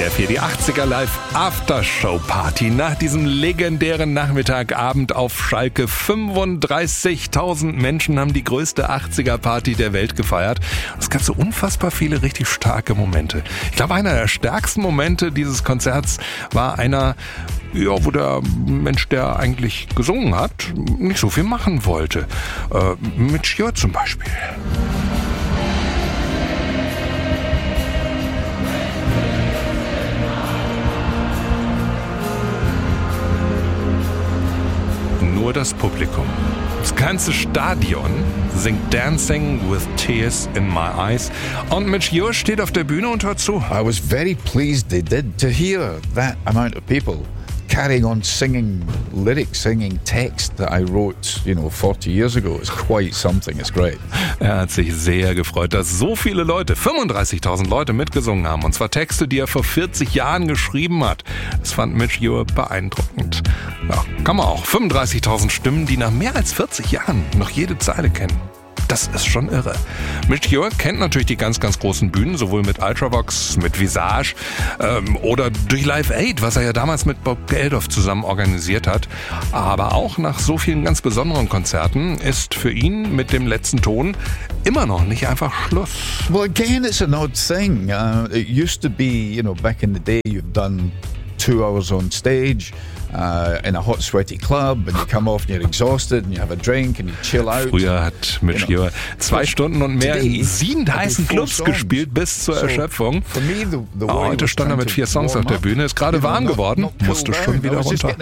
WDR 4, die 80er Live Aftershow Party. Nach diesem legendären Nachmittagabend auf Schalke 35.000 Menschen haben die größte 80er Party der Welt gefeiert. Es gab so unfassbar viele richtig starke Momente. Ich glaube, einer der stärksten Momente dieses Konzerts war einer, wo der Mensch, der eigentlich gesungen hat, nicht so viel machen wollte. Mit Jör zum Beispiel. Nur das Publikum. Das ganze Stadion singt Dancing with Tears in My Eyes. Und Mitch Ure steht auf der Bühne und hört zu. I was very pleased they did to hear that amount of people carrying on singing lyrics, singing text that I wrote, 40 years ago. It's quite something. It's great. Er hat sich sehr gefreut, dass so viele Leute, 35.000 Leute mitgesungen haben. Und zwar Texte, die er vor 40 Jahren geschrieben hat. Das fand Mitch Ure beeindruckend. Ja, kann man auch. 35.000 Stimmen, die nach mehr als 40 Jahren noch jede Zeile kennen. Das ist schon irre. Mitch Ure kennt natürlich die ganz, ganz großen Bühnen, sowohl mit Ultravox, mit Visage oder durch Live Aid, was er ja damals mit Bob Geldof zusammen organisiert hat. Aber auch nach so vielen ganz besonderen Konzerten ist für ihn mit dem letzten Ton immer noch nicht einfach Schluss. Well, again, it's an odd thing. It used to be, back in the day, you've done 2 hours on stage. In a hot, sweaty club and you come off and you're exhausted and you have a drink and you chill out. Früher hat Mitch Ure 2 Stunden und mehr in 7 heißen Clubs gespielt bis zur Erschöpfung. Heute stand er mit 4 Songs auf der Bühne, ist gerade warm geworden, musste schon wieder runter.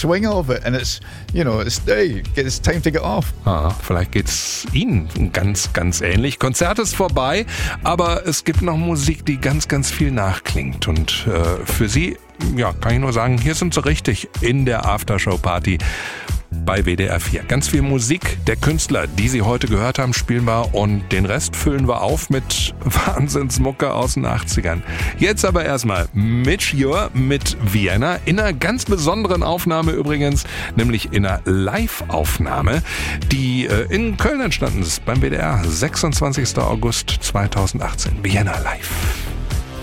Vielleicht geht's Ihnen ganz, ganz ähnlich. Konzert ist vorbei, aber es gibt noch Musik, die ganz, ganz viel nachklingt. Und für Sie, kann ich nur sagen, hier sind Sie richtig in der Aftershow-Party bei WDR 4. Ganz viel Musik der Künstler, die Sie heute gehört haben, spielen wir und den Rest füllen wir auf mit Wahnsinnsmucke aus den 80ern. Jetzt aber erstmal Mitch Ure mit Vienna in einer ganz besonderen Aufnahme übrigens, nämlich in einer Live-Aufnahme, die in Köln entstanden ist beim WDR, 26. August 2018. Vienna live.